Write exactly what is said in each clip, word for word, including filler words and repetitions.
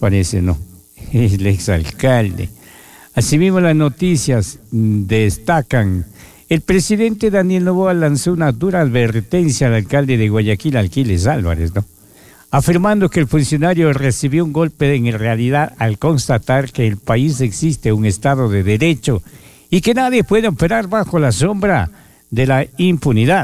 Parece, ¿no? El exalcalde. Asimismo, las noticias destacan: el presidente Daniel Noboa lanzó una dura advertencia al alcalde de Guayaquil, Alquiles Álvarez, ¿no?, afirmando que el funcionario recibió un golpe en realidad al constatar que el país existe un Estado de Derecho y que nadie puede operar bajo la sombra de la impunidad.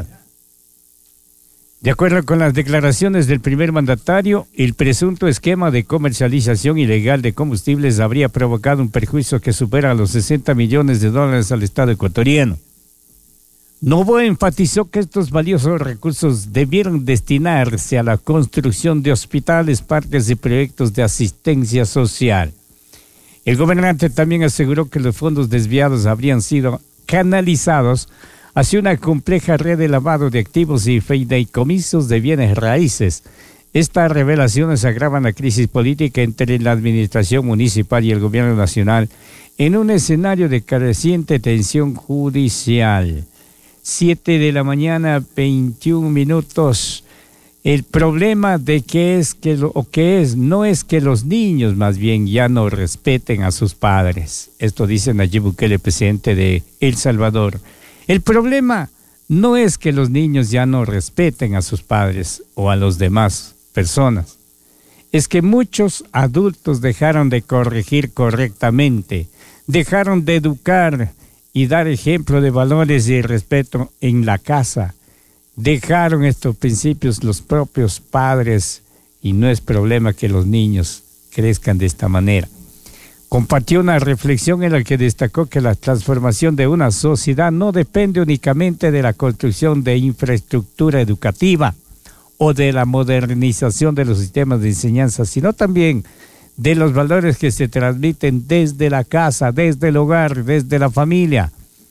De acuerdo con las declaraciones del primer mandatario, el presunto esquema de comercialización ilegal de combustibles habría provocado un perjuicio que supera los sesenta millones de dólares al Estado ecuatoriano. Noboa enfatizó que estos valiosos recursos debieron destinarse a la construcción de hospitales, parques y proyectos de asistencia social. El gobernante también aseguró que los fondos desviados habrían sido canalizados hacia una compleja red de lavado de activos y fideicomisos de bienes raíces. Estas revelaciones agravan la crisis política entre la administración municipal y el gobierno nacional en un escenario de creciente tensión judicial. Siete de la mañana, veintiún minutos. El problema de qué es que lo, o qué es, no es que los niños más bien ya no respeten a sus padres. Esto dice Nayib Bukele, presidente de El Salvador. El problema no es que los niños ya no respeten a sus padres o a las demás personas. Es que muchos adultos dejaron de corregir correctamente, dejaron de educar y dar ejemplo de valores y respeto en la casa. Dejaron estos principios los propios padres y no es problema que los niños crezcan de esta manera. Compartió una reflexión en la que destacó que la transformación de una sociedad no depende únicamente de la construcción de infraestructura educativa o de la modernización de los sistemas de enseñanza, sino también de los valores que se transmiten desde la casa, desde el hogar, desde la familia.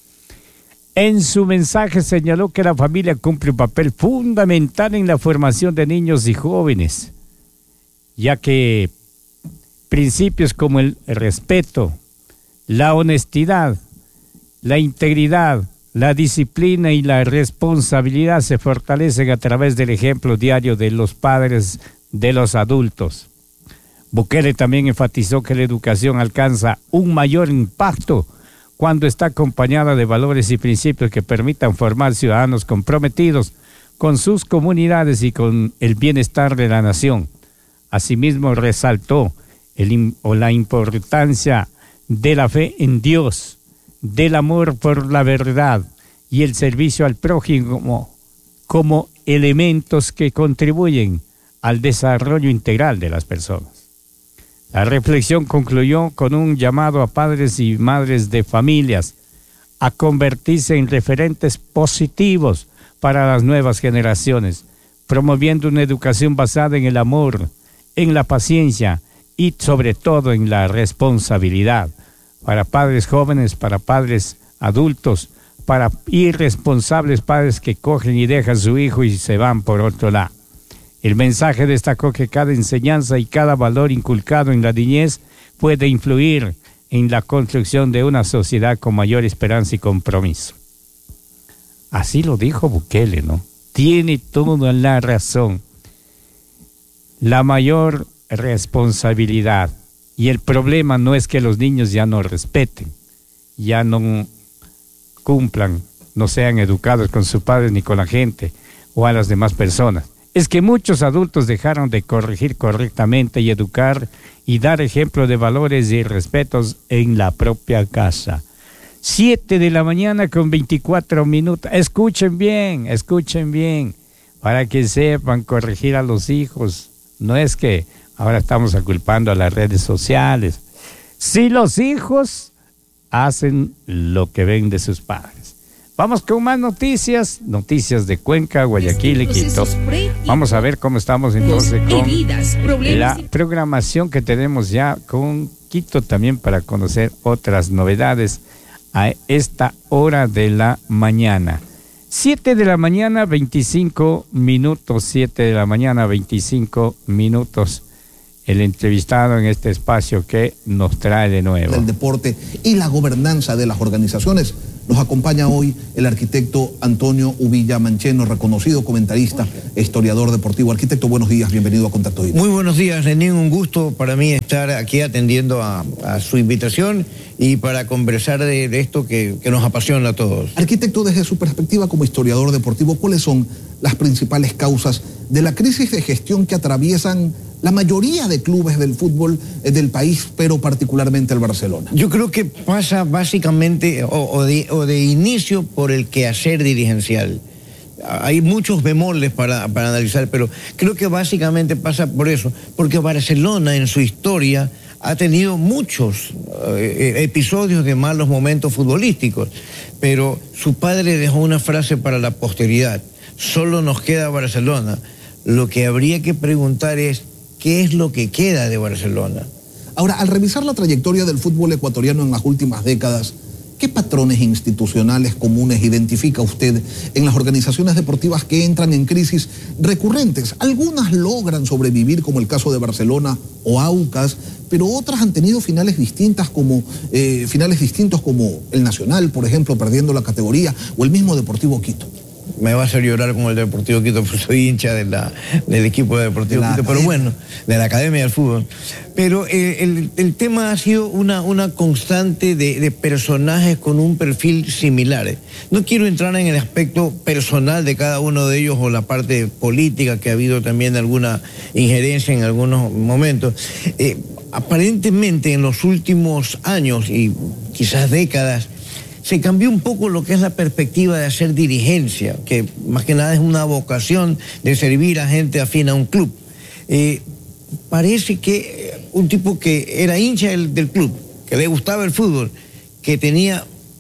En su mensaje señaló que la familia cumple un papel fundamental en la formación de niños y jóvenes, ya que principios como el respeto, la honestidad, la integridad, la disciplina y la responsabilidad se fortalecen a través del ejemplo diario de los padres de los adultos. Bukele también enfatizó que la educación alcanza un mayor impacto cuando está acompañada de valores y principios que permitan formar ciudadanos comprometidos con sus comunidades y con el bienestar de la nación. Asimismo, resaltó el, o la importancia de la fe en Dios, del amor por la verdad y el servicio al prójimo como, como elementos que contribuyen al desarrollo integral de las personas. La reflexión concluyó con un llamado a padres y madres de familias a convertirse en referentes positivos para las nuevas generaciones, promoviendo una educación basada en el amor, en la paciencia y sobre todo en la responsabilidad, para padres jóvenes, para padres adultos, para irresponsables padres que cogen y dejan a su hijo y se van por otro lado. El mensaje destacó que cada enseñanza y cada valor inculcado en la niñez puede influir en la construcción de una sociedad con mayor esperanza y compromiso. Así lo dijo Bukele, ¿no? Tiene toda la razón. La mayor responsabilidad y el problema no es que los niños ya no respeten, ya no cumplan, no sean educados con sus padres ni con la gente o a las demás personas. Es que muchos adultos dejaron de corregir correctamente y educar y dar ejemplo de valores y respetos en la propia casa. Siete de la mañana con veinticuatro minutos. Escuchen bien, escuchen bien, para que sepan corregir a los hijos. No es que ahora estamos aculpando a las redes sociales. Si los hijos hacen lo que ven de sus padres. Vamos con más noticias, noticias de Cuenca, Guayaquil y Quito. Vamos a ver cómo estamos entonces con la programación que tenemos ya con Quito también para conocer otras novedades a esta hora de la mañana. Siete de la mañana, veinticinco minutos, siete de la mañana, veinticinco minutos. El entrevistado en este espacio que nos trae de nuevo. El deporte y la gobernanza de las organizaciones Nos acompaña hoy el arquitecto Antonio Uvilla Mancheno, reconocido comentarista e historiador deportivo. Arquitecto, buenos días, bienvenido a Contacto Directo. Muy buenos días, Lenín, un gusto para mí estar aquí atendiendo a, a su invitación y para conversar de, de esto que, que nos apasiona a todos. Arquitecto, desde su perspectiva como historiador deportivo, ¿cuáles son las principales causas de la crisis de gestión que atraviesan la mayoría de clubes del fútbol del país, pero particularmente el Barcelona? Yo creo que pasa básicamente o, o, de, o de inicio por el quehacer dirigencial. Hay muchos bemoles para, para analizar, pero creo que básicamente pasa por eso, porque Barcelona en su historia ha tenido muchos eh, episodios de malos momentos futbolísticos, pero su padre dejó una frase para la posteridad: solo nos queda Barcelona. Lo que habría que preguntar es, ¿qué es lo que queda de Barcelona? Ahora, al revisar la trayectoria del fútbol ecuatoriano en las últimas décadas, ¿qué patrones institucionales comunes identifica usted en las organizaciones deportivas que entran en crisis recurrentes? Algunas logran sobrevivir, como el caso de Barcelona o Aucas, pero otras han tenido finales distintas como eh, finales distintos como el Nacional, por ejemplo, perdiendo la categoría, o el mismo Deportivo Quito. Me va a hacer llorar con el Deportivo Quito, porque soy hincha de la, del equipo de Deportivo de Quito, academia. Pero bueno, de la Academia del Fútbol. Pero eh, el, el tema ha sido una, una constante de, de personajes con un perfil similar. No quiero entrar en el aspecto personal de cada uno de ellos o la parte política, que ha habido también alguna injerencia en algunos momentos. Eh, aparentemente en los últimos años y quizás décadas, se cambió un poco lo que es la perspectiva de hacer dirigencia, que más que nada es una vocación de servir a gente afín a un club. Eh, parece que un tipo que era hincha del, del club, que le gustaba el fútbol, que tenía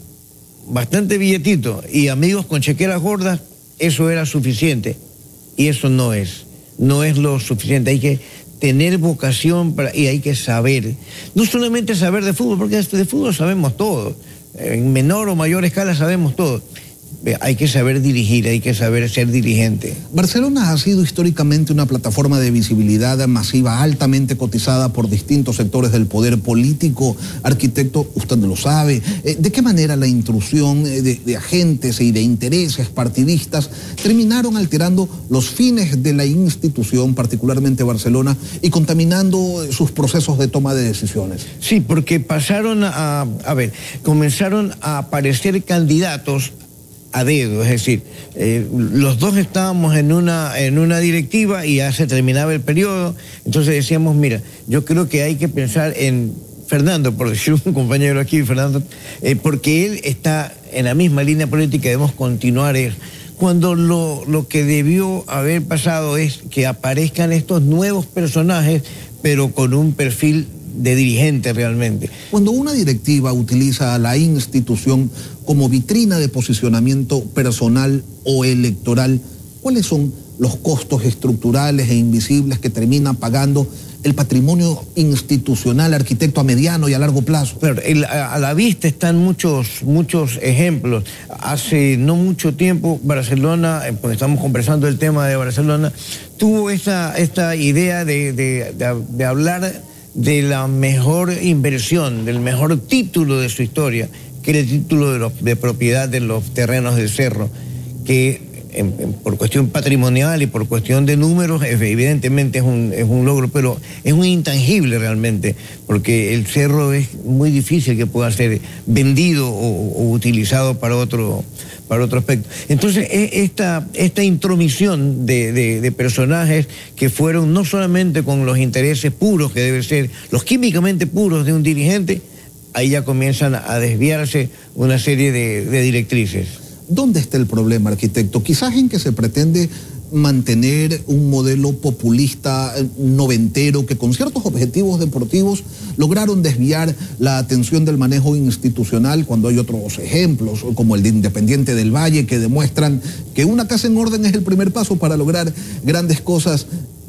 bastante billetito y amigos con chequeras gordas, eso era suficiente. Y eso no es, no es lo suficiente. Hay que tener vocación para, y hay que saber, no solamente saber de fútbol, porque de fútbol sabemos todo. En menor o mayor escala sabemos todo. Hay que saber dirigir, hay que saber ser dirigente. Barcelona ha sido históricamente una plataforma de visibilidad masiva, altamente cotizada por distintos sectores del poder político. Arquitecto, usted lo sabe. ¿De qué manera la intrusión de, de agentes y de intereses partidistas terminaron alterando los fines de la institución, particularmente Barcelona, y contaminando sus procesos de toma de decisiones? Sí, porque pasaron a, a ver, comenzaron a aparecer candidatos a dedo, es decir, eh, los dos estábamos en una, en una directiva y ya se terminaba el periodo, entonces decíamos, mira, yo creo que hay que pensar en Fernando, por decir un compañero aquí, Fernando, eh, porque él está en la misma línea política, debemos continuar eso. Cuando lo, lo que debió haber pasado es que aparezcan estos nuevos personajes, pero con un perfil de dirigente realmente. Cuando una directiva utiliza a la institución como vitrina de posicionamiento personal o electoral, ¿cuáles son los costos estructurales e invisibles que termina pagando el patrimonio institucional, arquitecto, a mediano y a largo plazo? Pero el, a, a la vista están muchos, muchos ejemplos. Hace no mucho tiempo Barcelona, porque estamos conversando el tema de Barcelona, tuvo esta, esta idea de, de, de, de hablar de la mejor inversión, del mejor título de su historia, que era el título de, los, de propiedad de los terrenos del Cerro, que en, en, por cuestión patrimonial y por cuestión de números, evidentemente es un, es un logro, pero es un intangible realmente, porque el Cerro es muy difícil que pueda ser vendido o, o utilizado para otro, para otro aspecto. Entonces, esta, esta intromisión de, de, de personajes que fueron no solamente con los intereses puros, que deben ser los químicamente puros de un dirigente, ahí ya comienzan a desviarse una serie de, de directrices. ¿Dónde está el problema, arquitecto? Quizás en que se pretende mantener un modelo populista noventero que con ciertos objetivos deportivos lograron desviar la atención del manejo institucional, cuando hay otros ejemplos como el de Independiente del Valle que demuestran que una casa en orden es el primer paso para lograr grandes cosas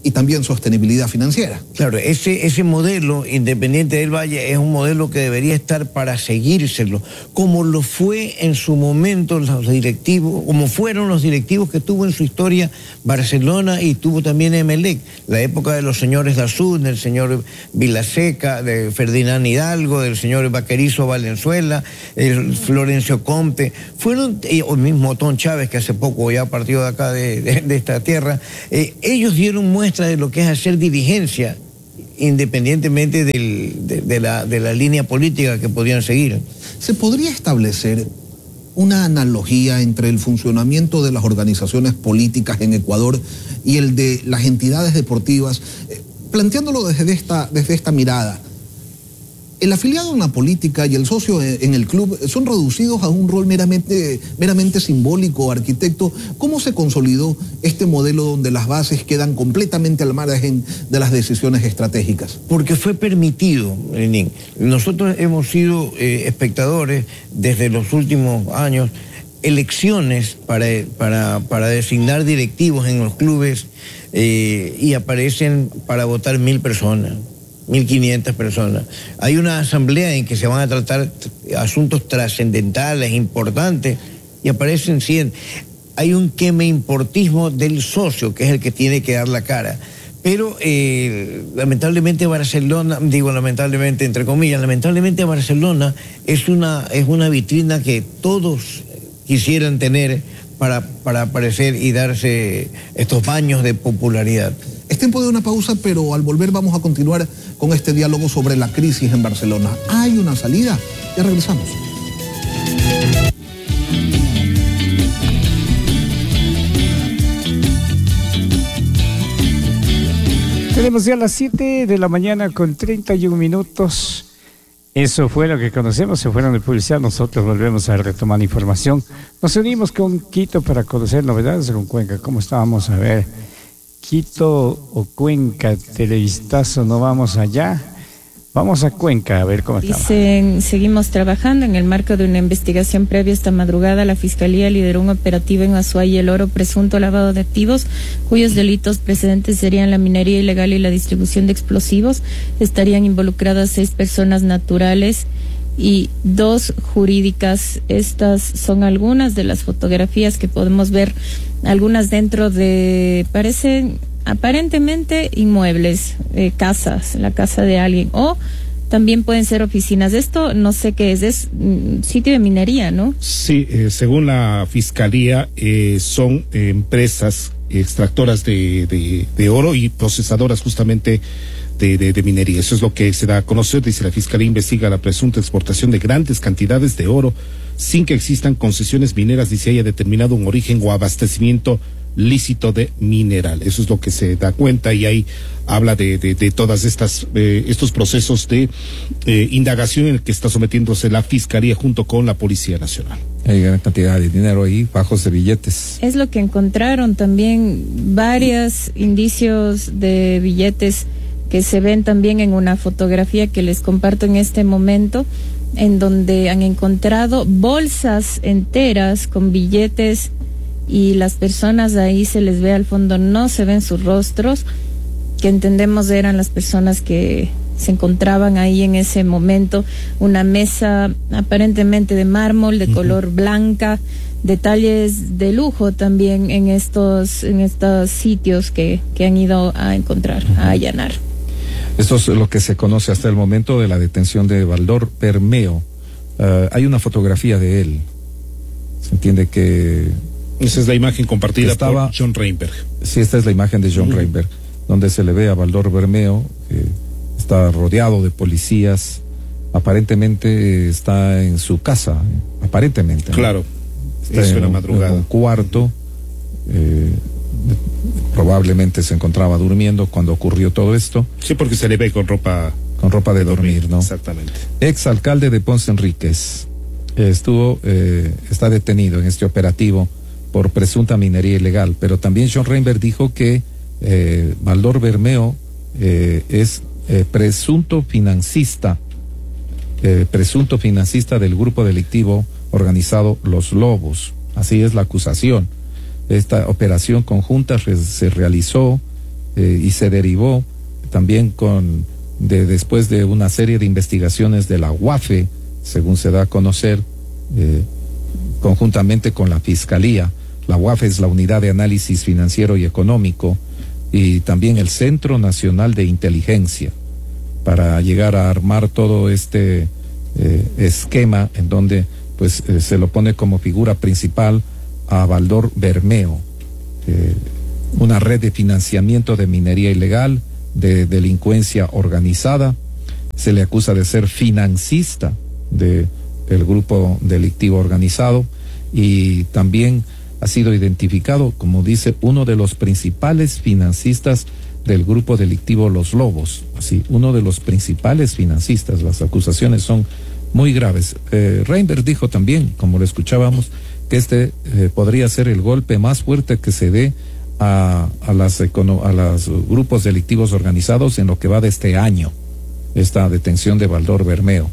y también sostenibilidad financiera. Claro, ese, ese modelo Independiente del Valle es un modelo que debería estar para seguírselo, como lo fue en su momento los directivos, como fueron los directivos que tuvo en su historia Barcelona y tuvo también Emelec, la época de los señores Dazún, del señor Vilaseca, de Ferdinand Hidalgo, del señor Vaquerizo Valenzuela, el Florencio Comte, fueron, o el mismo Otón Chávez, que hace poco ya partió de acá de, de, de esta tierra, eh, ellos dieron muestra de lo que es hacer dirigencia, independientemente del, de, de, la, de la línea política que podían seguir. ¿Se podría establecer una analogía entre el funcionamiento de las organizaciones políticas en Ecuador y el de las entidades deportivas, eh, planteándolo desde esta, desde esta mirada? El afiliado en la política y el socio en el club son reducidos a un rol meramente, meramente simbólico, arquitecto. ¿Cómo se consolidó este modelo donde las bases quedan completamente al margen de las decisiones estratégicas? Porque fue permitido, Lenín. Nosotros hemos sido eh, espectadores desde los últimos años, elecciones para, para, para designar directivos en los clubes eh, y aparecen para votar mil personas. mil quinientas personas. Hay una asamblea en que se van a tratar asuntos trascendentales, importantes, y aparecen cien. Hay un quemeimportismo del socio, que es el que tiene que dar la cara. Pero eh, lamentablemente Barcelona, digo lamentablemente entre comillas, lamentablemente Barcelona es una, es una vitrina que todos quisieran tener para, para aparecer y darse estos baños de popularidad. Es tiempo de una pausa, pero al volver vamos a continuar con este diálogo sobre la crisis en Barcelona. ¿Hay una salida? Ya regresamos. Tenemos ya las siete de la mañana con treinta y un minutos. Eso fue lo que conocemos, se fueron de publicidad, nosotros volvemos a retomar información. Nos unimos con Quito para conocer novedades con Cuenca. ¿Cómo estábamos? A ver, Quito o Cuenca, televistazo, no vamos allá. Vamos a Cuenca a ver cómo está. Dicen, seguimos trabajando en el marco de una investigación previa esta madrugada. La Fiscalía lideró un operativo en Azuay y El Oro, presunto lavado de activos, cuyos delitos precedentes serían la minería ilegal y la distribución de explosivos. Estarían involucradas seis personas naturales y dos jurídicas. Estas son algunas de las fotografías que podemos ver, algunas dentro de, parecen aparentemente inmuebles, eh, casas, la casa de alguien, o también pueden ser oficinas. Esto no sé qué es, es mm, sitio de minería, ¿no? Sí, eh, según la Fiscalía, eh, son eh, empresas extractoras de, de, de oro y procesadoras justamente de, de, de minería. Eso es lo que se da a conocer. Dice la Fiscalía investiga la presunta exportación de grandes cantidades de oro sin que existan concesiones mineras ni se haya determinado un origen o abastecimiento lícito de mineral. Eso es lo que se da cuenta y ahí habla de, de, de todas estas eh, estos procesos de eh, indagación en el que está sometiéndose la Fiscalía junto con la Policía Nacional. Hay gran cantidad de dinero ahí, bajos de billetes. Es lo que encontraron también, varios indicios de billetes que se ven también en una fotografía que les comparto en este momento, en donde han encontrado bolsas enteras con billetes y las personas ahí se les ve al fondo, no se ven sus rostros, que entendemos eran las personas que se encontraban ahí en ese momento. Una mesa aparentemente de mármol, de uh-huh. color blanca, detalles de lujo también en estos, en estos sitios que, que han ido a encontrar, uh-huh. a allanar. Esto es lo que se conoce hasta el momento de la detención de Baldor Bermeo. Uh, hay una fotografía de él. Se entiende que esa es la imagen compartida estaba, por John Reinberg. Sí, esta es la imagen de John uh-huh. Reinberg, donde se le ve a Baldor Bermeo, que está rodeado de policías, aparentemente está en su casa, aparentemente. Claro, está eso en era un, madrugada. En un cuarto, eh, probablemente se encontraba durmiendo cuando ocurrió todo esto. Sí, porque se le ve con ropa... Con ropa de, de dormir, dormir, ¿no? Exactamente. Ex alcalde de Ponce Enríquez estuvo, eh, está detenido en este operativo por presunta minería ilegal, pero también John Reinberg dijo que eh, Baldor Bermeo eh, es eh, presunto financista, eh, presunto financista del grupo delictivo organizado Los Lobos. Así es la acusación. Esta operación conjunta re- se realizó eh, y se derivó también con de después de una serie de investigaciones de la U A F E, según se da a conocer, eh, conjuntamente con la Fiscalía. La U A F E es la Unidad de Análisis Financiero y Económico, y también el Centro Nacional de Inteligencia, para llegar a armar todo este eh, esquema en donde pues eh, se lo pone como figura principal a Baldor Bermeo, eh, una red de financiamiento de minería ilegal, de delincuencia organizada. Se le acusa de ser financista de el grupo delictivo organizado, y también ha sido identificado, como dice, uno de los principales financistas del grupo delictivo Los Lobos. Así, uno de los principales financistas. Las acusaciones son muy graves. Eh, Reinberg dijo también, como lo escuchábamos, que este eh, podría ser el golpe más fuerte que se dé a, a, las econo- a los grupos delictivos organizados en lo que va de este año, esta detención de Baldor Bermeo.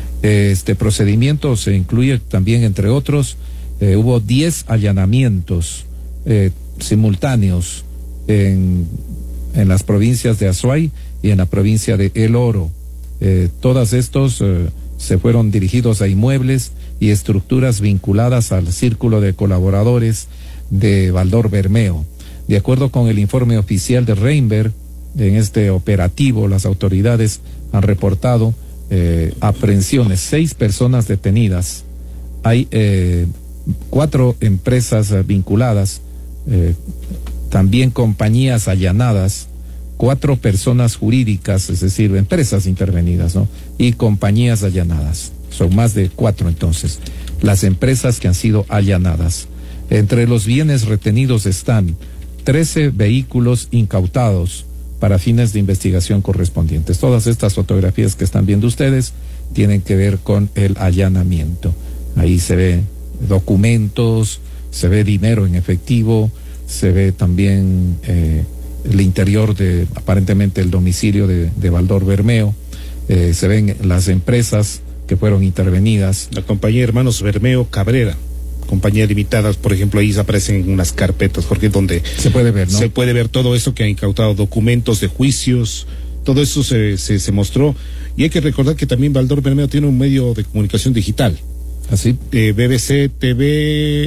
Este procedimiento se incluye también, entre otros, eh, hubo diez allanamientos eh, simultáneos en, en las provincias de Azuay y en la provincia de El Oro. Eh, todos estos eh, se fueron dirigidos a inmuebles y estructuras vinculadas al círculo de colaboradores de Baldor Bermeo. De acuerdo con el informe oficial de Reinberg, en este operativo las autoridades han reportado eh, aprehensiones, seis personas detenidas, hay eh, cuatro empresas eh, vinculadas, eh, también compañías allanadas, cuatro personas jurídicas, es decir, empresas intervenidas, ¿no? Y compañías allanadas. Son más de cuatro entonces las empresas que han sido allanadas. Entre los bienes retenidos están trece vehículos incautados para fines de investigación correspondientes. Todas estas fotografías que están viendo ustedes tienen que ver con el allanamiento. Ahí se ve documentos, se ve dinero en efectivo, se ve también eh, el interior de aparentemente el domicilio de, de Baldor Bermeo, eh, se ven las empresas que fueron intervenidas. La compañía Hermanos Bermeo Cabrera, compañía limitada, por ejemplo, ahí aparecen en unas carpetas, Jorge, donde se puede ver, ¿no? Se puede ver todo eso que han incautado, documentos de juicios, todo eso se, se, se mostró. Y hay que recordar que también Baldor Bermeo tiene un medio de comunicación digital. Así. Eh, B B C, T V,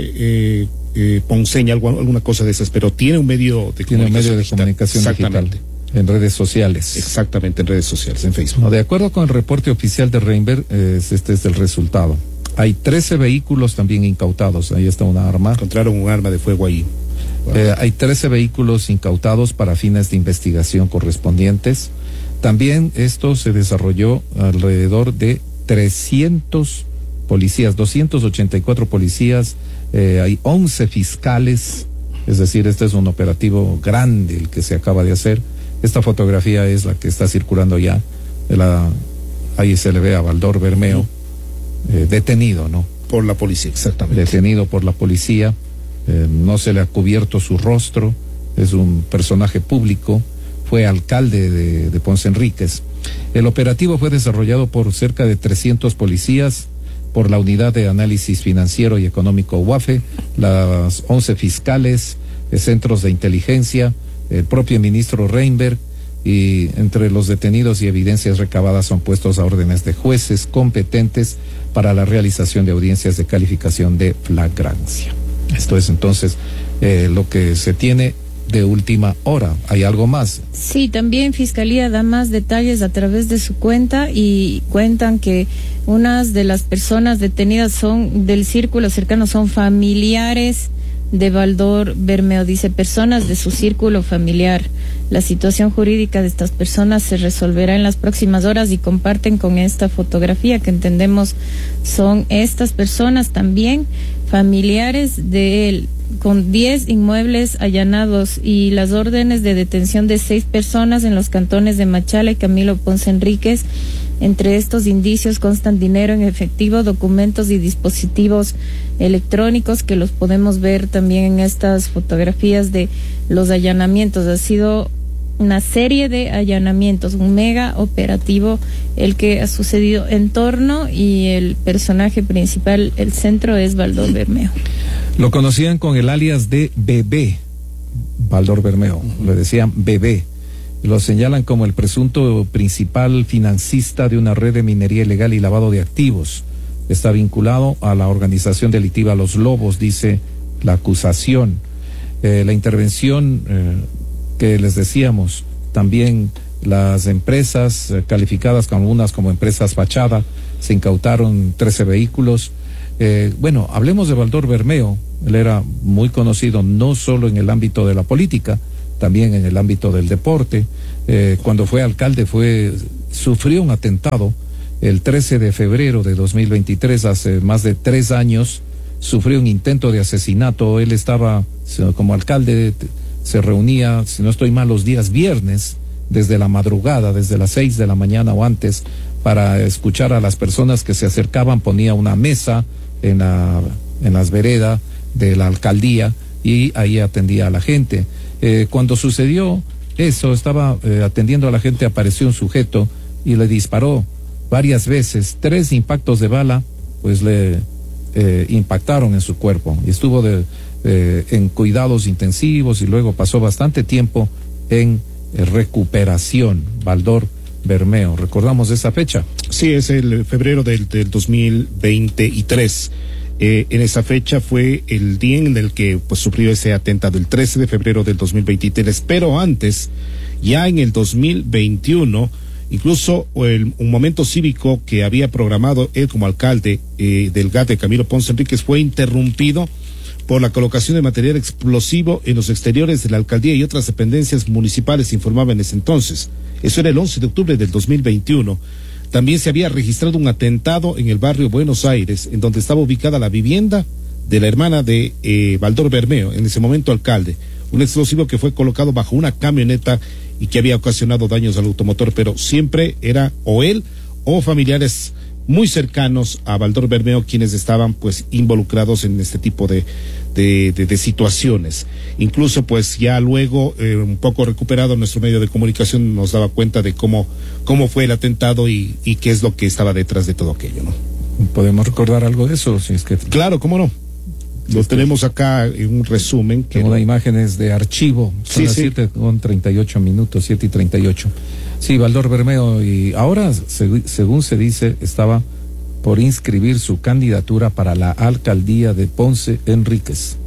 eh, eh, Ponceña, algo, alguna cosa de esas, pero tiene un medio de tiene comunicación un medio de digital. comunicación Exactamente. digital. En redes sociales. Exactamente, en redes sociales, en Facebook. No, de acuerdo con el reporte oficial de Reinberg, eh, este es el resultado. Hay trece vehículos también incautados. Ahí está una arma. Encontraron un arma de fuego ahí. Eh, hay trece vehículos incautados para fines de investigación correspondientes. También esto se desarrolló alrededor de trescientos policías, doscientos ochenta y cuatro policías, eh, hay once fiscales, es decir, este es un operativo grande el que se acaba de hacer. Esta fotografía es la que está circulando ya. La, ahí se le ve a Baldor Bermeo eh, detenido, ¿no? Por la policía, exactamente. Detenido por la policía. Eh, no se le ha cubierto su rostro. Es un personaje público. Fue alcalde de, de Ponce Enríquez. El operativo fue desarrollado por cerca de trescientos policías, por la Unidad de Análisis Financiero y Económico U A F E, las once fiscales, eh, centros de inteligencia, el propio ministro Reinberg, y entre los detenidos y evidencias recabadas son puestos a órdenes de jueces competentes para la realización de audiencias de calificación de flagrancia. Esto es entonces eh, lo que se tiene de última hora. ¿Hay algo más? Sí, también Fiscalía da más detalles a través de su cuenta y cuentan que unas de las personas detenidas son del círculo cercano, son familiares de Baldor Bermeo. Dice, personas de su círculo familiar. La situación jurídica de estas personas se resolverá en las próximas horas, y comparten con esta fotografía que entendemos son estas personas también familiares de él, con diez inmuebles allanados y las órdenes de detención de seis personas en los cantones de Machala y Camilo Ponce Enríquez. Entre estos indicios constan dinero en efectivo, documentos y dispositivos electrónicos que los podemos ver también en estas fotografías de los allanamientos. Ha sido una serie de allanamientos, un mega operativo el que ha sucedido en torno, y el personaje principal, el centro, es Baldor Bermeo. Lo conocían con el alias de Bebé, Baldor Bermeo, uh-huh. le decían bebé. Lo señalan como el presunto principal financista de una red de minería ilegal y lavado de activos. Está vinculado a la organización delictiva Los Lobos, dice la acusación. Eh, la intervención eh, que les decíamos, también las empresas eh, calificadas con algunas como empresas fachada, se incautaron trece vehículos. Eh, bueno, hablemos de Baldor Bermeo. Él era muy conocido no solo en el ámbito de la política, también en el ámbito del deporte. Eh, cuando fue alcalde fue sufrió un atentado el trece de febrero de dos mil veintitrés, hace más de tres años, sufrió un intento de asesinato. Él estaba como alcalde, se reunía, si no estoy mal, los días viernes, desde la madrugada, desde las seis de la mañana o antes, para escuchar a las personas que se acercaban. Ponía una mesa en la, en las veredas de la alcaldía y ahí atendía a la gente. Eh, cuando sucedió eso, estaba eh, atendiendo a la gente, apareció un sujeto y le disparó varias veces. Tres impactos de bala pues le eh, impactaron en su cuerpo y estuvo de, eh, en cuidados intensivos y luego pasó bastante tiempo en eh, recuperación. Baldor Bermeo, ¿recordamos esa fecha? Sí, es el febrero del, del dos mil veintitrés. Eh, en esa fecha fue el día en el que pues sufrió ese atentado, el trece de febrero del dos mil veintitrés, pero antes, ya en el dos mil veintiuno, incluso el, un momento cívico que había programado él como alcalde eh, del G A T de Camilo Ponce Enríquez fue interrumpido por la colocación de material explosivo en los exteriores de la alcaldía y otras dependencias municipales, informaba en ese entonces. Eso era el once de octubre del dos mil veintiuno. También se había registrado un atentado en el barrio Buenos Aires, en donde estaba ubicada la vivienda de la hermana de eh, Baldor Bermeo, en ese momento alcalde. Un explosivo que fue colocado bajo una camioneta y que había ocasionado daños al automotor, pero siempre era o él o familiares muy cercanos a Baldor Bermeo quienes estaban pues involucrados en este tipo de, de, de, de situaciones. Incluso pues ya luego, eh, un poco recuperado, nuestro medio de comunicación nos daba cuenta de cómo, cómo fue el atentado y, y qué es lo que estaba detrás de todo aquello, ¿no? ¿Podemos recordar algo de eso? Si es que... Claro, cómo no. Lo este... tenemos acá en un resumen. Que... Tengo las imágenes de archivo. Son sí, las sí. siete con treinta y ocho minutos, siete y treinta y ocho. Sí, Baldor Bermeo, y ahora, seg- según se dice, estaba por inscribir su candidatura para la alcaldía de Ponce Enríquez.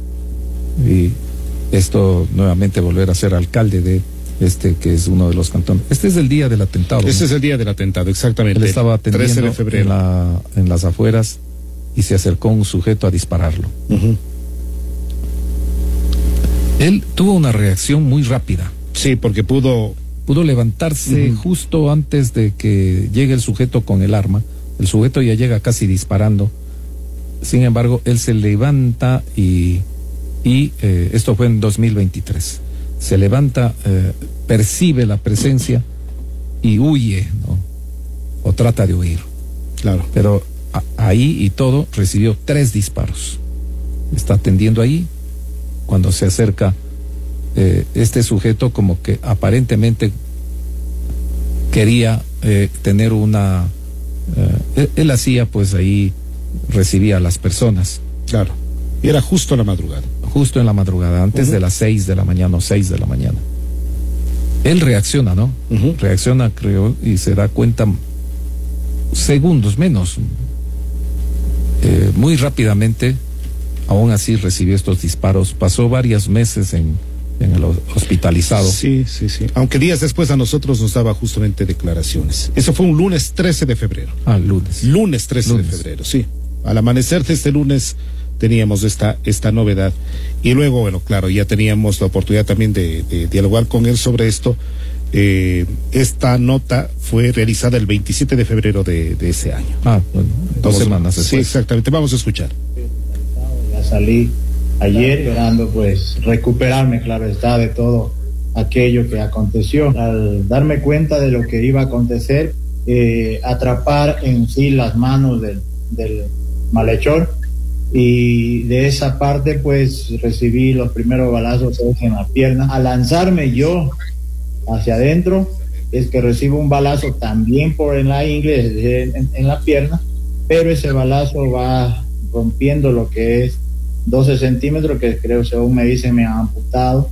Y esto, nuevamente, volver a ser alcalde de este, que es uno de los cantones. Este es el día del atentado. Este ¿no? es el día del atentado, exactamente. Él estaba atendiendo trece de febrero. En, la, en las afueras y se acercó un sujeto a dispararlo. Uh-huh. Él tuvo una reacción muy rápida. Sí, porque pudo... Pudo levantarse uh-huh. justo antes de que llegue el sujeto con el arma. El sujeto ya llega casi disparando. Sin embargo, él se levanta y, y eh, esto fue en dos mil veintitrés. Se levanta, eh, percibe la presencia y huye, ¿no? O trata de huir. Claro. Pero a, ahí y todo recibió tres disparos. Está atendiendo ahí cuando se acerca eh, este sujeto, como que aparentemente quería eh, tener una... Eh, él, él hacía pues ahí, recibía a las personas. Claro. Y era justo en la madrugada. Justo en la madrugada, antes uh-huh. de las seis de la mañana o seis de la mañana. Él reacciona, ¿no? Uh-huh. Reacciona, creo, y se da cuenta segundos menos. Eh, muy rápidamente, aún así recibió estos disparos. Pasó varios meses en, en el hospitalizado. Sí, sí, sí. Aunque días después a nosotros nos daba justamente declaraciones. Eso fue un lunes trece de febrero. Ah, lunes. Lunes trece lunes. de febrero, sí. Al amanecer de este lunes teníamos esta, esta novedad. Y luego, bueno, claro, ya teníamos la oportunidad también de, de dialogar con él sobre esto. Eh, esta nota fue realizada el veintisiete de febrero de, de ese año. Ah, bueno, dos Vamos, semanas después. Sí, exactamente. Vamos a escuchar. Ya salí ayer esperando pues recuperarme, claro está, de todo aquello que aconteció. Al darme cuenta de lo que iba a acontecer, eh, atrapar en sí las manos del, del malhechor, y de esa parte pues recibí los primeros balazos en la pierna. Al lanzarme yo hacia adentro es que recibo un balazo también por en la ingle, en, en la pierna, pero ese balazo va rompiendo lo que es doce centímetros, que creo, según me dicen, me han amputado,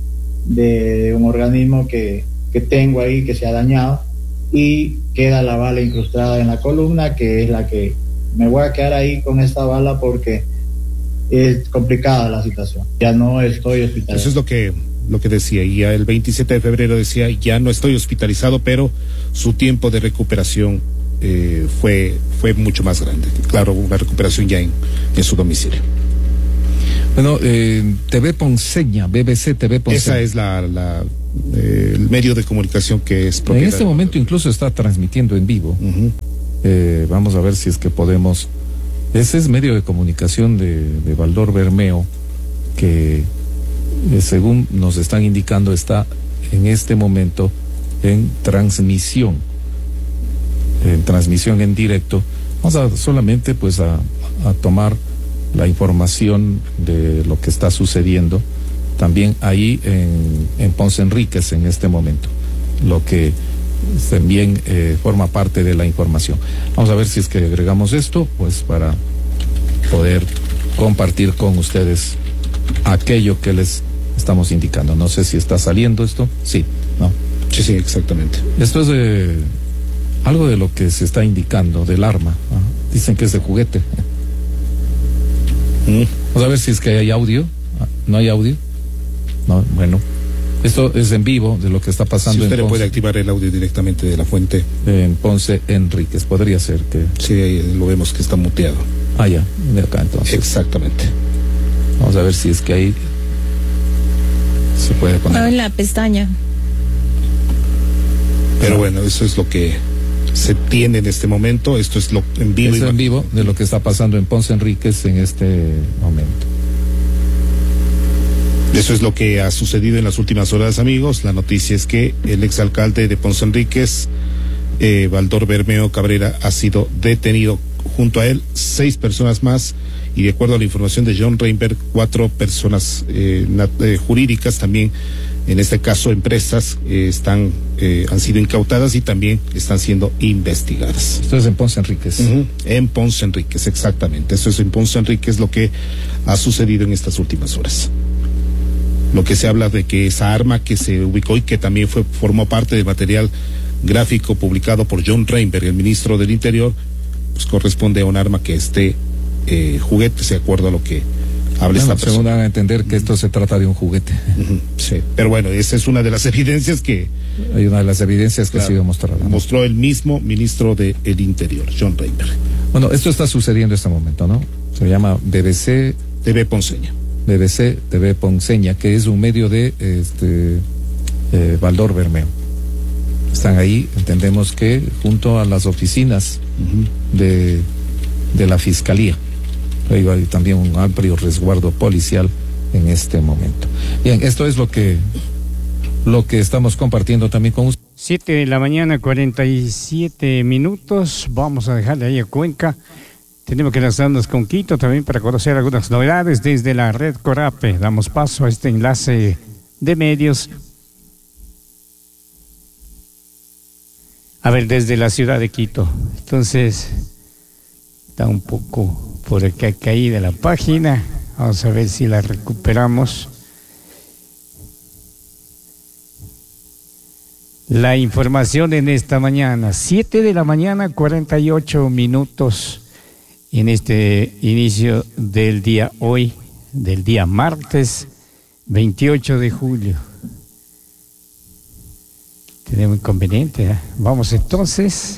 de un organismo que, que tengo ahí que se ha dañado, y queda la bala incrustada en la columna, que es la que me voy a quedar ahí con esta bala porque es complicada la situación. Ya no estoy hospitalizado. Eso es lo que lo que decía, y ya el veintisiete de febrero decía, ya no estoy hospitalizado, pero su tiempo de recuperación eh, fue fue mucho más grande. Claro, una recuperación ya en, en su domicilio. Bueno, eh, T V Ponceña, B B C T V Ponceña. Esa es la, la eh, el medio de comunicación que es propiedad. En este momento incluso está transmitiendo en vivo. Uh-huh. Eh, vamos a ver si es que podemos. Ese es medio de comunicación de, de Baldor Bermeo, que eh, según nos están indicando está en este momento en transmisión, en transmisión en directo. Vamos a solamente pues a, a tomar la información de lo que está sucediendo también ahí en, en Ponce Enríquez en este momento, lo que también eh, forma parte de la información. Vamos a ver si es que agregamos esto, pues para poder compartir con ustedes aquello que les estamos indicando. No sé si está saliendo esto. Sí, ¿no? Sí, sí, exactamente. Esto es de algo de lo que se está indicando del arma. ¿No? Dicen que es de juguete. Mm. Vamos a ver si es que hay audio. ¿No hay audio? No, bueno. Esto es en vivo de lo que está pasando. Si usted en le Ponce, puede activar el audio directamente de la fuente. En Ponce Enríquez. Podría ser que. Sí, ahí lo vemos que está muteado. Ah, ya, de acá entonces. Exactamente. Vamos a ver si es que ahí se puede poner. No, en la pestaña. Pero bueno, eso es lo que se tiene en este momento. Esto es lo en vivo. Es en vivo de lo que está pasando en Ponce Enríquez en este momento. Eso es lo que ha sucedido en las últimas horas, amigos. La noticia es que el exalcalde de Ponce Enríquez, eh, Baldor Bermeo Cabrera, ha sido detenido. Junto a él, seis personas más, y de acuerdo a la información de John Reinberg, cuatro personas eh, eh, jurídicas también, en este caso empresas, eh, están eh, han sido incautadas y también están siendo investigadas. Esto es en Ponce Enríquez. Uh-huh. En Ponce Enríquez, exactamente. Eso es en Ponce Enríquez lo que ha sucedido en estas últimas horas. Lo que se habla de que esa arma que se ubicó y que también fue formó parte del material gráfico publicado por John Reinberg, el ministro del Interior, pues corresponde a un arma que esté eh, juguete, de acuerdo a lo que habla esta persona. Según dan a entender que esto se trata de un juguete. Uh-huh, sí, pero bueno, esa es una de las evidencias que... Hay una de las evidencias que claro, ha sido mostrada, ¿no? Mostró el mismo ministro del Interior, John Reinberg. Bueno, esto está sucediendo en este momento, ¿no? Se llama B B C... T V Ponceña. B B C T V Ponceña, que es un medio de este eh, Baldor Bermeo. Están ahí, entendemos que junto a las oficinas uh-huh. de, de la Fiscalía. Ahí hay también un amplio resguardo policial en este momento. Bien, esto es lo que lo que estamos compartiendo también con ustedes. Siete de la mañana, cuarenta y siete minutos. Vamos a dejarle ahí a Cuenca. Tenemos que lanzarnos con Quito también para conocer algunas novedades desde la red Corape. Damos paso a este enlace de medios. A ver, desde la ciudad de Quito. Entonces, está un poco por acá caída la página. Vamos a ver si la recuperamos. La información en esta mañana. Siete de la mañana, cuarenta y ocho minutos. En este inicio del día hoy, del día martes, veintiocho de julio. Tenemos inconveniente, ¿eh? Vamos entonces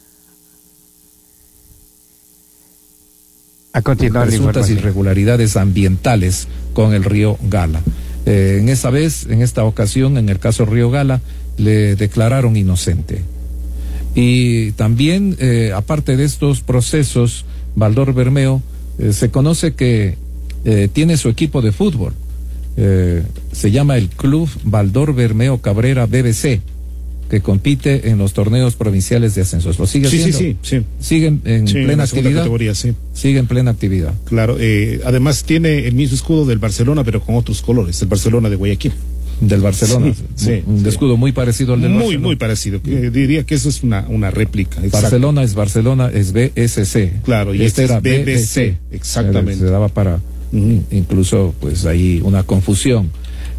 a continuar la presuntas información. Irregularidades ambientales con el río Gala. Eh, en esa vez, en esta ocasión, en el caso Río Gala, le declararon inocente. Y también, eh, aparte de estos procesos, Baldor Bermeo eh, se conoce que eh, tiene su equipo de fútbol. Eh, se llama el Club Baldor Bermeo Cabrera B B C, que compite en los torneos provinciales de ascensos. ¿Lo sigue sí, haciendo? Sí, sí, sí. ¿Siguen en sí, plena en la actividad? Categoría, sí. Sigue en plena actividad. Claro, eh, además tiene el mismo escudo del Barcelona, pero con otros colores, el Barcelona de Guayaquil. Del Barcelona, sí, sí, un sí. escudo muy parecido al del muy, Barcelona. Muy parecido, eh, diría que eso es una, una réplica. Exacto. Barcelona es Barcelona, es B S C. Claro, y este, este era B B C, exactamente. Se daba para uh-huh. incluso pues ahí una confusión.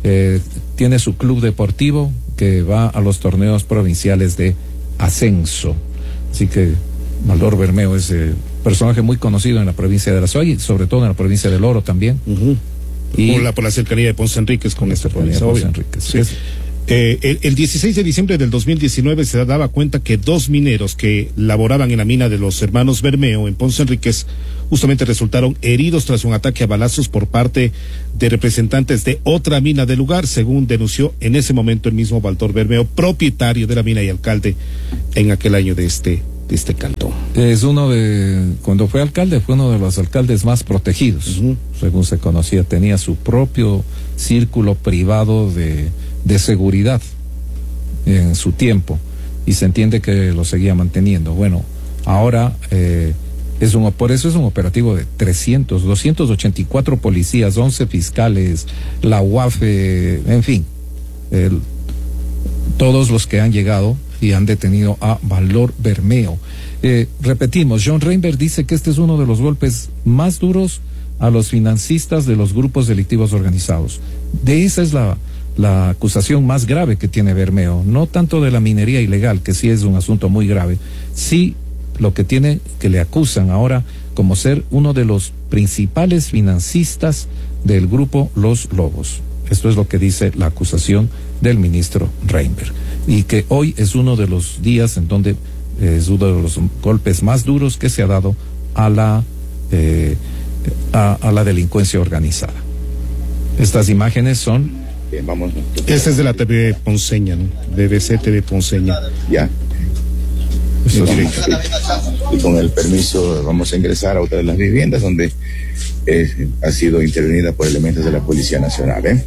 eh, tiene su club deportivo que va a los torneos provinciales de ascenso. Así que Baldor Bermeo es eh, personaje muy conocido en la provincia de La Suay, sobre todo en la provincia del Oro también. Uh-huh. Y por la, por la cercanía de Ponce Enríquez con esta provincia. Ponce Enríquez. Sí. Eh, el, el dieciséis de diciembre del dos mil diecinueve se daba cuenta que dos mineros que laboraban en la mina de los hermanos Bermeo en Ponce Enríquez justamente resultaron heridos tras un ataque a balazos por parte de representantes de otra mina del lugar, según denunció en ese momento el mismo Baldor Bermeo, propietario de la mina y alcalde en aquel año de este de este cantón. Es uno de, cuando fue alcalde, fue uno de los alcaldes más protegidos, uh-huh. según se conocía, tenía su propio círculo privado de, de seguridad en su tiempo, y se entiende que lo seguía manteniendo. Bueno, ahora eh, es un, por eso es un operativo de trescientos, doscientos ochenta y cuatro policías, once fiscales, la U A F, en fin, el, todos los que han llegado y han detenido a Baldor Bermeo. Eh, repetimos, John Reinberg dice que este es uno de los golpes más duros a los financistas de los grupos delictivos organizados. De esa es la, la acusación más grave que tiene Bermeo, no tanto de la minería ilegal, que sí es un asunto muy grave, sí lo que tiene, que le acusan ahora como ser uno de los principales financistas del grupo Los Lobos. Esto es lo que dice la acusación del ministro Reinberg. Y que hoy es uno de los días en donde eh, es uno de los golpes más duros que se ha dado a la eh, a, a la delincuencia organizada. Estas imágenes son... Bien, vamos. Esta es de la T V Ponceña, ¿no? B B C T V Ponceña. Ya. Eso sí. Y con el permiso vamos a ingresar a otra de las viviendas donde eh, ha sido intervenida por elementos de la Policía Nacional, ¿eh?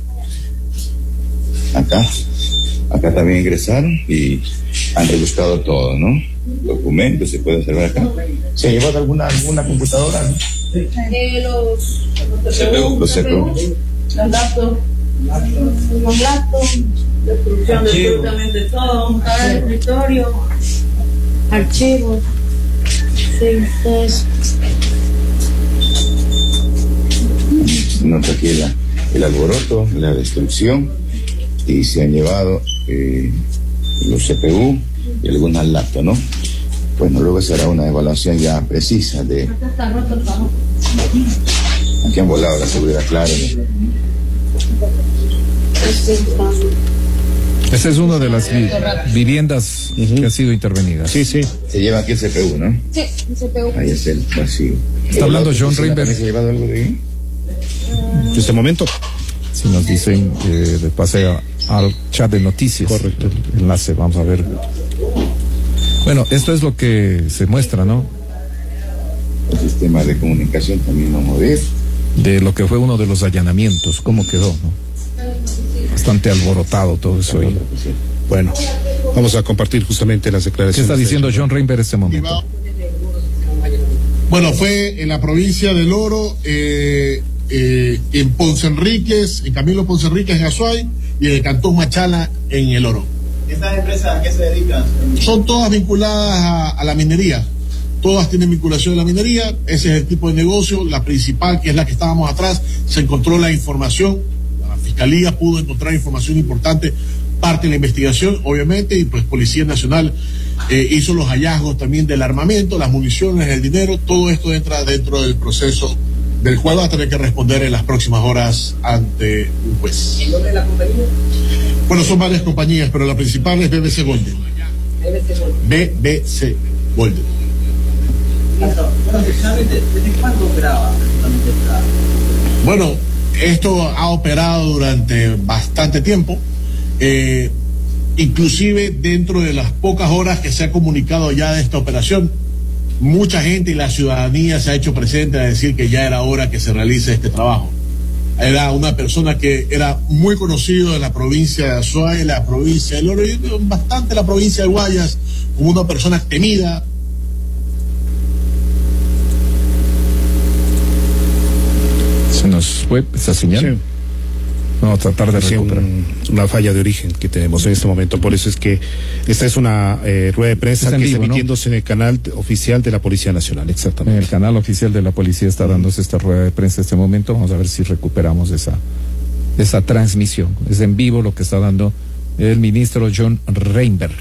Acá. Acá también ingresaron y han rebuscado todo, ¿no? Documentos, se puede observar acá. ¿Se ha llevado alguna, alguna computadora? ¿No? Eh, los, los C P U. Los C P U. Los laptops. Los laptops. Destrucción de absolutamente todo. Cada escritorio. Archivos. Sí, entonces. Nota aquí la, el alboroto, la destrucción. Y se han llevado eh, los C P U y algunas laptops, ¿no? Bueno, luego será una evaluación ya precisa de... Aquí han volado la seguridad, claro, ¿no? Esa es una de las vi viviendas uh-huh. que ha sido intervenida. Sí, sí. Se lleva aquí el C P U, ¿no? Sí, el C P U. Ahí es el vacío. Está hablando John Reinberg. ¿Se ha llevado algo de ahí? ¿De este momento? Si nos dicen, eh, le pase a, al chat de noticias. Correcto. El enlace, vamos a ver. Bueno, esto es lo que se muestra, ¿no? El sistema de comunicación también vamos a ver. De lo que fue uno de los allanamientos, cómo quedó, ¿no? Bastante alborotado todo eso ahí. Bueno, vamos a compartir justamente las declaraciones. ¿Qué está diciendo John Reinberg en este momento? Bueno, fue en la provincia del Oro, eh, eh, en Ponce Enríquez, en Camilo Ponce Enríquez, en Azuay, y en el Cantón Machala, en el Oro. ¿Estas empresas a qué se dedican? Son todas vinculadas a, a la minería. Todas tienen vinculación a la minería. Ese es el tipo de negocio. La principal, que es la que estábamos atrás, se encontró la información. La Fiscalía pudo encontrar información importante, parte de la investigación, obviamente, y pues Policía Nacional eh, hizo los hallazgos también del armamento, las municiones, el dinero. Todo esto entra dentro del proceso del cual va a tener que responder en las próximas horas ante un juez. ¿En dónde es la compañía? Bueno, son varias compañías, pero la principal es B B C Golden. B B C Golden. B B C Golden. Bueno, ¿desde cuándo operaba justamente esta? Bueno, esto ha operado durante bastante tiempo, eh, inclusive dentro de las pocas horas que se ha comunicado ya de esta operación, mucha gente y la ciudadanía se ha hecho presente a decir que ya era hora que se realice este trabajo. Era una persona que era muy conocido en la provincia de Azuay, la provincia del Oro, y bastante la provincia de Guayas, como una persona temida. Se nos fue esa señal. Sí. Vamos a tratar de recuperar. Un, una falla de origen que tenemos en este momento. Por eso es que esta es una eh, rueda de prensa que está emitiéndose, ¿no?, en el canal oficial de la Policía Nacional. Exactamente. En el canal oficial de la policía está dándose esta rueda de prensa en este momento. Vamos a ver si recuperamos esa esa transmisión. Es en vivo lo que está dando el ministro John Reinberg.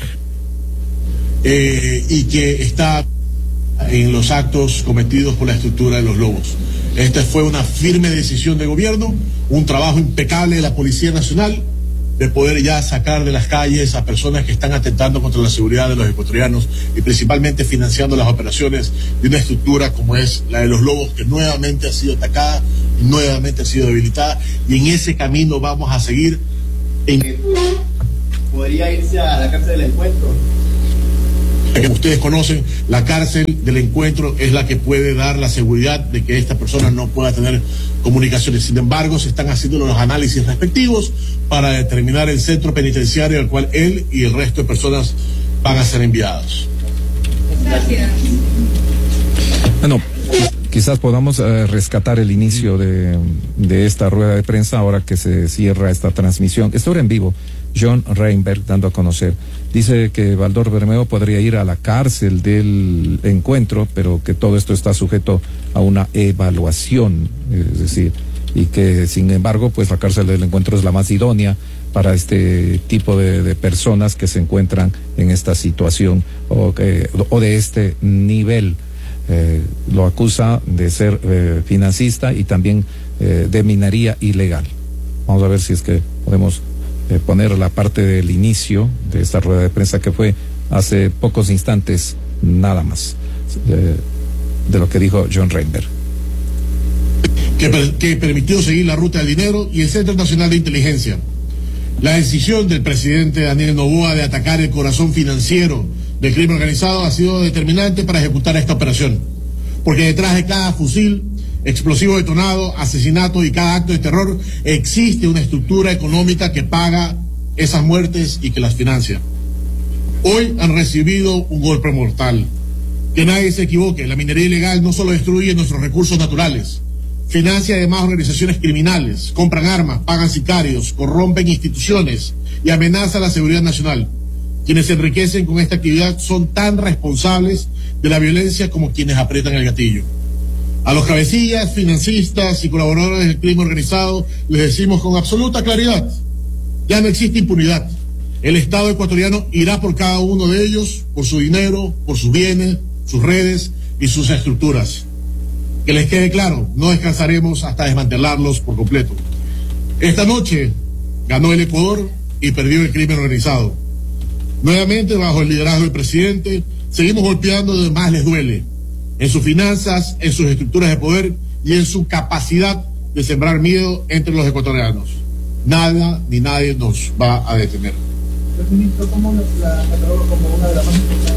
Eh, y que está en los actos cometidos por la estructura de los Lobos. Esta fue una firme decisión de gobierno, un trabajo impecable de la Policía Nacional, de poder ya sacar de las calles a personas que están atentando contra la seguridad de los ecuatorianos y principalmente financiando las operaciones de una estructura como es la de los Lobos, que nuevamente ha sido atacada y nuevamente ha sido debilitada, y en ese camino vamos a seguir. En... ¿Podría irse a la cárcel del Encuentro? Que ustedes conocen, la cárcel del Encuentro es la que puede dar la seguridad de que esta persona no pueda tener comunicaciones. Sin embargo, se están haciendo los análisis respectivos para determinar el centro penitenciario al cual él y el resto de personas van a ser enviados. Gracias. Bueno, quizás podamos eh, rescatar el inicio de, de esta rueda de prensa ahora que se cierra esta transmisión. Esto era en vivo. John Reinberg dando a conocer. Dice que Baldor Bermeo podría ir a la cárcel del Encuentro, pero que todo esto está sujeto a una evaluación, es decir, y que sin embargo, pues la cárcel del Encuentro es la más idónea para este tipo de, de personas que se encuentran en esta situación o, que, o de este nivel. Eh, lo acusa de ser eh, financista y también eh, de minería ilegal. Vamos a ver si es que podemos Eh, poner la parte del inicio de esta rueda de prensa que fue hace pocos instantes nada más eh, de lo que dijo John Reinberg. Que, per, que permitió seguir la ruta del dinero y el Centro Nacional de Inteligencia. La decisión del presidente Daniel Noboa de atacar el corazón financiero del crimen organizado ha sido determinante para ejecutar esta operación, porque detrás de cada fusil, explosivo detonado, asesinato y cada acto de terror existe una estructura económica que paga esas muertes y que las financia. Hoy han recibido un golpe mortal. Que nadie se equivoque, la minería ilegal no solo destruye nuestros recursos naturales, financia además organizaciones criminales, compran armas, pagan sicarios, corrompen instituciones y amenaza la seguridad nacional. Quienes se enriquecen con esta actividad son tan responsables de la violencia como quienes aprietan el gatillo. A los cabecillas, financistas y colaboradores del crimen organizado les decimos con absoluta claridad: ya no existe impunidad. El Estado ecuatoriano irá por cada uno de ellos, por su dinero, por sus bienes, sus redes y sus estructuras. Que les quede claro, no descansaremos hasta desmantelarlos por completo. Esta noche ganó el Ecuador y perdió el crimen organizado. Nuevamente, bajo el liderazgo del presidente, seguimos golpeando donde más les duele: en sus finanzas, en sus estructuras de poder y en su capacidad de sembrar miedo entre los ecuatorianos. Nada ni nadie nos va a detener. Ministro, ¿cómo la cataloga como una de las más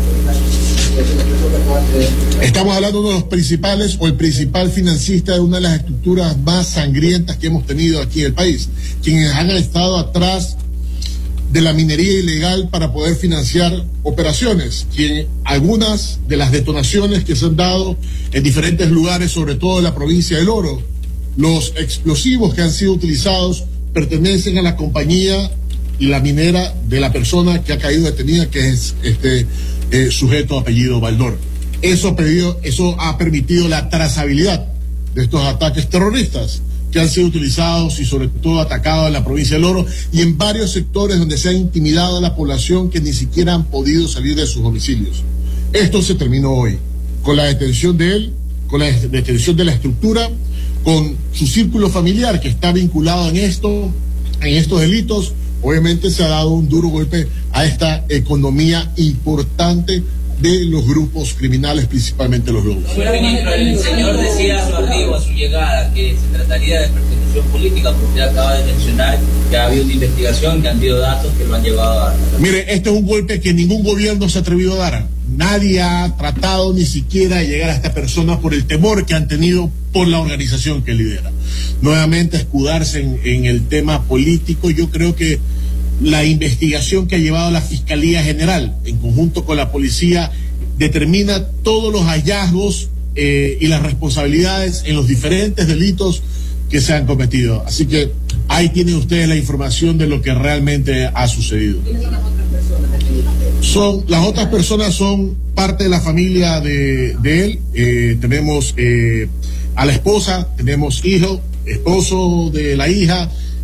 importantes? Estamos hablando de uno de los principales o el principal financista de una de las estructuras más sangrientas que hemos tenido aquí en el país, quienes han estado atrás de la minería ilegal para poder financiar operaciones, quien algunas de las detonaciones que se han dado en diferentes lugares, sobre todo en la provincia del Oro, los explosivos que han sido utilizados pertenecen a la compañía y la minera de la persona que ha caído detenida, que es este eh, sujeto apellido Baldor. Eso, pedido, eso ha permitido la trazabilidad de estos ataques terroristas que han sido utilizados y sobre todo atacados en la provincia del Oro y en varios sectores donde se ha intimidado a la población que ni siquiera han podido salir de sus domicilios. Esto se terminó hoy, con la detención de él, con la detención de la estructura, con su círculo familiar que está vinculado en esto, en estos delitos. Obviamente se ha dado un duro golpe a esta economía importante de los grupos criminales, principalmente los lobos. Señor ministro, el señor decía a su arribo, a su llegada, que se trataría de persecución política, porque usted acaba de mencionar que ha habido una investigación, que han habido datos que lo han llevado a... Mire, este es un golpe que ningún gobierno se ha atrevido a dar. Nadie ha tratado ni siquiera de llegar a esta persona por el temor que han tenido por la organización que lidera. Nuevamente, escudarse en, en el tema político, yo creo que la investigación que ha llevado la Fiscalía General, en conjunto con la policía, determina todos los hallazgos eh, y las responsabilidades en los diferentes delitos que se han cometido. Así que ahí tienen ustedes la información de lo que realmente ha sucedido. ¿Quiénes son las otras personas? Son, las otras personas son parte de la familia de, de él. Eh, tenemos eh, a la esposa, tenemos hijo, esposo de la hija,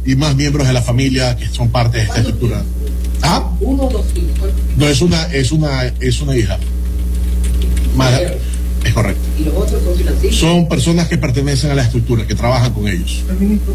y más miembros de la familia que son parte de esta estructura. ¿Ah? Uno o dos hijos. No, es una, es una, es una hija. Más, es correcto. ¿Y los otros son financieros? Son personas que pertenecen a la estructura, que trabajan con ellos.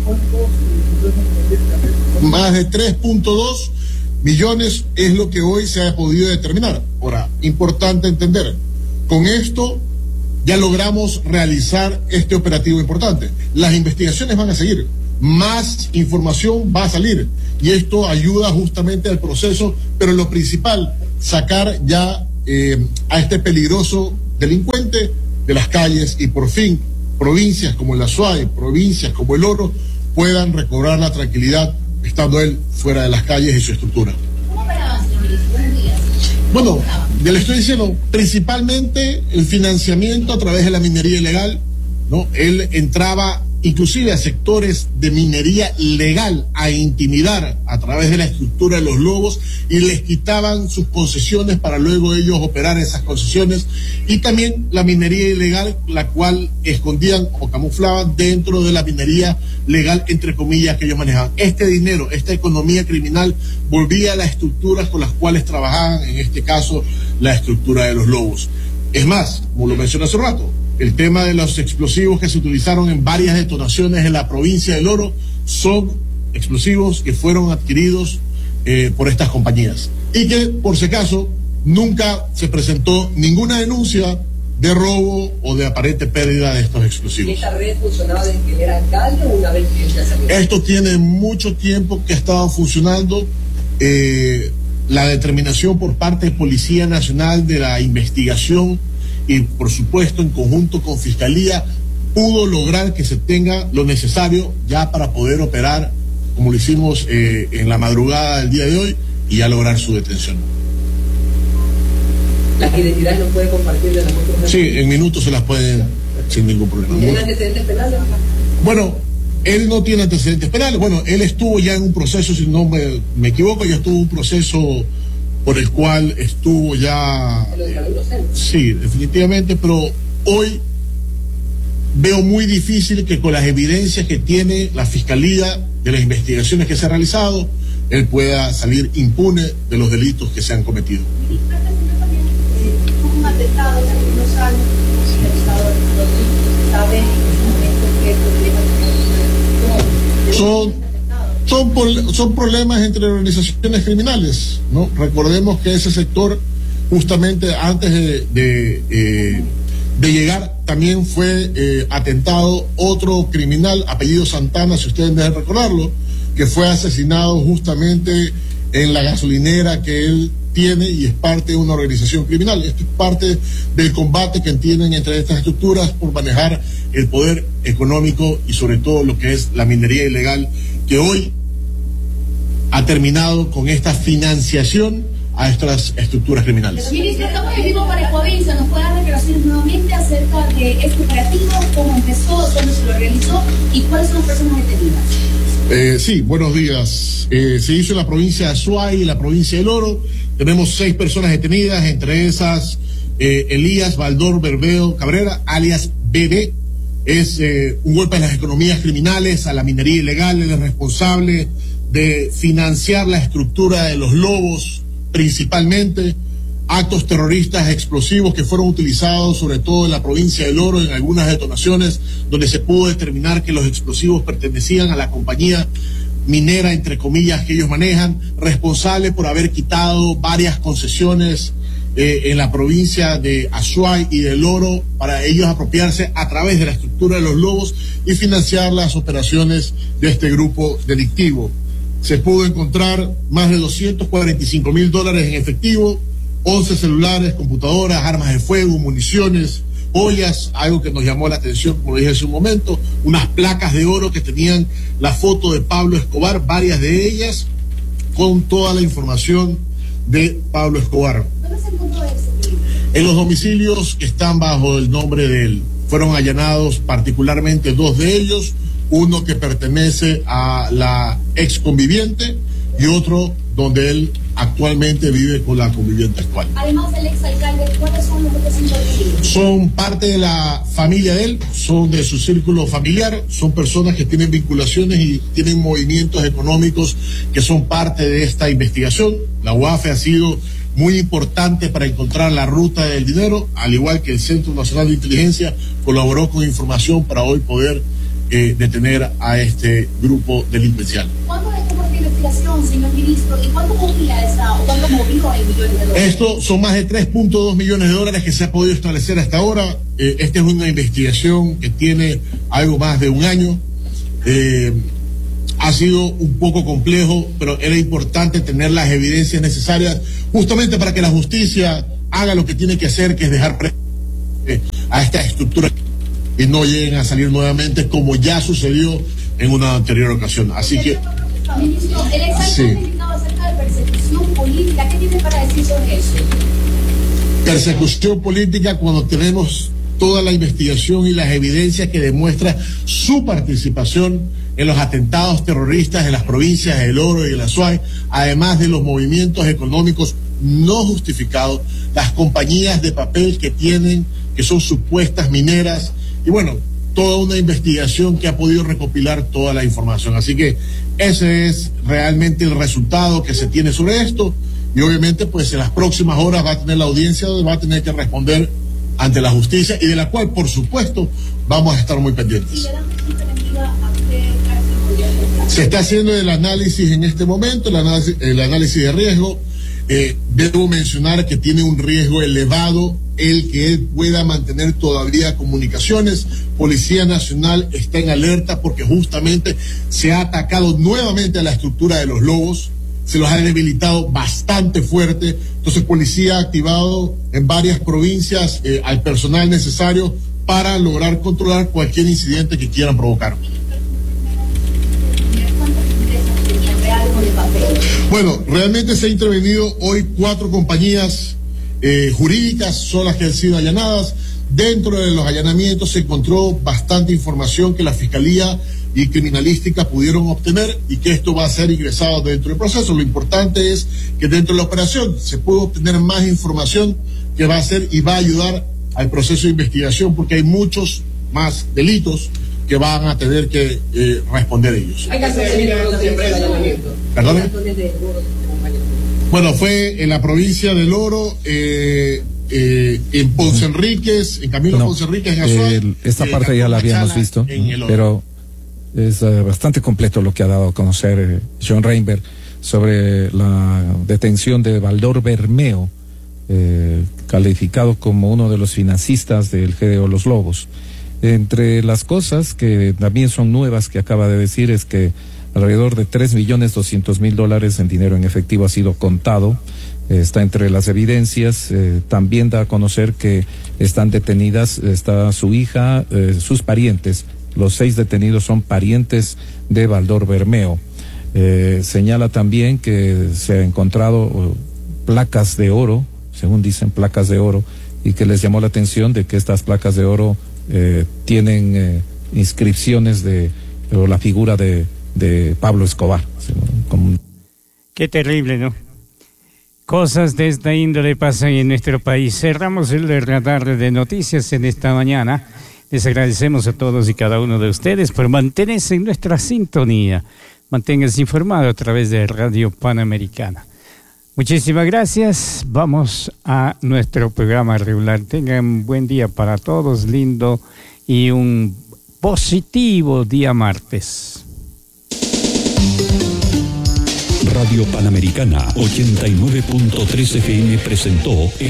Más de tres punto dos millones es lo que hoy se ha podido determinar. Ahora, importante entender, con esto ya logramos realizar este operativo importante. Las investigaciones van a seguir, más información va a salir y esto ayuda justamente al proceso, pero lo principal, sacar ya eh, a este peligroso delincuente de las calles y por fin provincias como el Azuay, provincias como el Oro puedan recobrar la tranquilidad estando él fuera de las calles y su estructura. ¿Cómo operaban, señor ministro? Buenos días. Bueno, ya le estoy diciendo, principalmente el financiamiento a través de la minería ilegal, ¿no? Él entraba inclusive a sectores de minería legal a intimidar a través de la estructura de los lobos y les quitaban sus concesiones para luego ellos operar esas concesiones, y también la minería ilegal, la cual escondían o camuflaban dentro de la minería legal, entre comillas, que ellos manejaban. Este dinero, esta economía criminal volvía a las estructuras con las cuales trabajaban, en este caso la estructura de los lobos. Es más, como lo mencioné hace rato, el tema de los explosivos que se utilizaron en varias detonaciones en la provincia del Oro son explosivos que fueron adquiridos eh, por estas compañías y que, por si acaso, nunca se presentó ninguna denuncia de robo o de aparente pérdida de estos explosivos. ¿Y esta red funcionaba desde que era alcalde o una vez que ya salió? Esto tiene mucho tiempo que ha estado funcionando. Eh, la determinación por parte de Policía Nacional de la investigación y por supuesto en conjunto con Fiscalía pudo lograr que se tenga lo necesario ya para poder operar como lo hicimos eh, en la madrugada del día de hoy y ya lograr su detención. ¿Las identidades no puede compartir de las otras? Sí, en minutos se las pueden sin ningún problema. ¿Tiene antecedentes penales? Bueno, él no tiene antecedentes penales. Bueno, él estuvo ya en un proceso, si no me, me equivoco, ya estuvo en un proceso por el cual estuvo ya... Eh, sí, definitivamente, pero hoy veo muy difícil que con las evidencias que tiene la Fiscalía de las investigaciones que se han realizado, él pueda salir impune de los delitos que se han cometido. Un atentado hace unos años, ¿sabe en qué momento Son... Son, son problemas entre organizaciones criminales, ¿no? Recordemos que ese sector, justamente antes de, de, eh, de llegar, también fue eh, atentado otro criminal, apellido Santana, si ustedes deben recordarlo, que fue asesinado justamente en la gasolinera que él tiene y es parte de una organización criminal. Esto es parte del combate que tienen entre estas estructuras por manejar el poder económico y sobre todo lo que es la minería ilegal, que hoy ha terminado con esta financiación a estas estructuras criminales. Ministro, estamos en vivo para Ecuavisa. ¿Nos puede dar declaraciones nuevamente acerca de este operativo? ¿Cómo empezó? ¿Dónde se lo realizó? ¿Y cuáles son las personas detenidas? Eh, sí, buenos días. Eh, se hizo en la provincia de Azuay y la provincia del Oro. Tenemos seis personas detenidas, entre esas eh, Elías Baldor Berbeo Cabrera, alias Bebé. Es eh, un golpe a las economías criminales, a la minería ilegal. Él es responsable de financiar la estructura de los lobos, principalmente actos terroristas explosivos que fueron utilizados sobre todo en la provincia del Oro en algunas detonaciones donde se pudo determinar que los explosivos pertenecían a la compañía minera, entre comillas, que ellos manejan, responsable por haber quitado varias concesiones eh, en la provincia de Azuay y del Oro para ellos apropiarse a través de la estructura de los lobos y financiar las operaciones de este grupo delictivo. Se pudo encontrar más de doscientos cuarenta y cinco mil dólares en efectivo, once celulares, computadoras, armas de fuego, municiones, joyas, algo que nos llamó la atención, como dije hace un momento, unas placas de oro que tenían la foto de Pablo Escobar, varias de ellas, con toda la información de Pablo Escobar. ¿Dónde se encontró eso? En los domicilios que están bajo el nombre de él. Fueron allanados particularmente dos de ellos, uno que pertenece a la ex conviviente y otro donde él actualmente vive con la conviviente actual. Además del exalcalde, ¿cuáles son los otros cinco detenidos? Son parte de la familia de él, son de su círculo familiar, son personas que tienen vinculaciones y tienen movimientos económicos que son parte de esta investigación. La U A F E ha sido muy importante para encontrar la ruta del dinero, al igual que el Centro Nacional de Inteligencia colaboró con información para hoy poder eh, detener a este grupo delincuencial. ¿Cuánto es por investigación, señor ministro, y cuánto movía esa, o cuánto movió en millones de dólares? Esto son más de tres punto dos millones de dólares que se ha podido establecer hasta ahora. Eh, esta es una investigación que tiene algo más de un año. Eh, ha sido un poco complejo, pero era importante tener las evidencias necesarias justamente para que la justicia haga lo que tiene que hacer, que es dejar pre eh, a esta estructura y no lleguen a salir nuevamente como ya sucedió en una anterior ocasión. Así que... Ministro, el exalcalde sí. indicaba acerca de persecución política. ¿Qué tiene para decir sobre eso? Persecución política cuando tenemos toda la investigación y las evidencias que demuestra su participación en los atentados terroristas en las provincias del Oro y de la Suay, además de los movimientos económicos no justificados, las compañías de papel que tienen, que son supuestas mineras, y bueno, toda una investigación que ha podido recopilar toda la información. Así que ese es realmente el resultado que se tiene sobre esto, y obviamente pues en las próximas horas va a tener la audiencia donde va a tener que responder ante la justicia, y de la cual por supuesto vamos a estar muy pendientes. Se está haciendo el análisis en este momento, el análisis, el análisis de riesgo. Eh, debo mencionar que tiene un riesgo elevado el que él pueda mantener todavía comunicaciones. Policía Nacional está en alerta porque justamente se ha atacado nuevamente a la estructura de los Lobos, se los ha debilitado bastante fuerte. Entonces Policía ha activado en varias provincias eh, al personal necesario para lograr controlar cualquier incidente que quieran provocar. Bueno, realmente se ha intervenido hoy cuatro compañías eh, jurídicas, son las que han sido allanadas. Dentro de los allanamientos se encontró bastante información que la Fiscalía y Criminalística pudieron obtener y que esto va a ser ingresado dentro del proceso. Lo importante es que dentro de la operación se puede obtener más información que va a ser y va a ayudar al proceso de investigación, porque hay muchos más delitos que van a tener que eh, responder ellos. Hay que hacer allanamiento. ¿Perdón? Bueno, fue en la provincia del Oro, eh, eh, en Ponce Enríquez, en Camilo no, Ponce Enríquez, en Azuay. El, esta eh, parte ya la habíamos visto, pero es uh, bastante completo lo que ha dado a conocer eh, John Reinberg sobre la detención de Baldor Bermeo, eh, calificado como uno de los financistas del G D O Los Lobos. Entre las cosas que también son nuevas que acaba de decir es que alrededor de tres millones doscientos mil dólares en dinero en efectivo ha sido contado, eh, está entre las evidencias. Eh, también da a conocer que están detenidas, está su hija, eh, sus parientes, los seis detenidos son parientes de Baldor Bermeo. Eh, señala también que se ha encontrado uh, placas de oro, según dicen placas de oro, y que les llamó la atención de que estas placas de oro Eh, tienen eh, inscripciones de o la figura de, de Pablo Escobar. Como... Qué terrible, ¿no? Cosas de esta índole pasan en nuestro país. Cerramos el radar de noticias en esta mañana. Les agradecemos a todos y cada uno de ustedes por mantenerse en nuestra sintonía. Manténganse informados a través de Radio Panamericana. Muchísimas gracias. Vamos a nuestro programa regular. Tengan buen día para todos, lindo y un positivo día martes. Radio Panamericana ochenta y nueve punto tres F M presentó